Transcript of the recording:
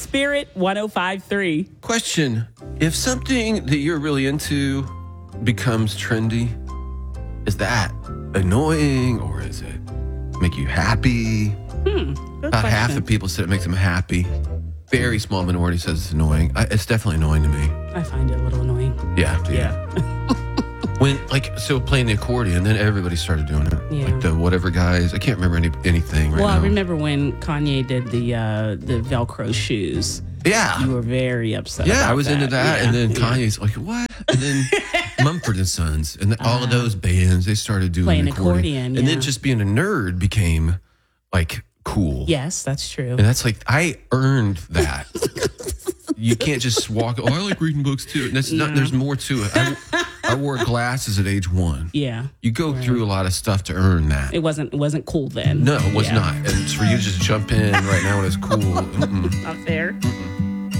Spirit 105.3. Question. If something that you're really into becomes trendy, is that annoying or is it make you happy? About half the people said it makes them happy. Very small minority says it's annoying. It's definitely annoying to me. I find it a little annoying. Yeah. When so playing the accordion, then everybody started doing it. Yeah. Like the whatever guys. I can't remember anything right now. Well, I remember when Kanye did the Velcro shoes. Yeah. You were very upset. Yeah, about I was into that, Yeah. and then Kanye's like, "What?" And then Mumford and Sons, and all of those bands, they started doing Playing accordion, and yeah. then just being a nerd became like cool. Yes, that's true. And that's like I earned that. You can't just walk. Oh, I like reading books too. And that's not. There's more to it. I wore glasses at age 1. Yeah, You go through a lot of stuff to earn that. it wasn't cool then. No, it was not. And it's for you to just jump in right now when it's cool. Not fair.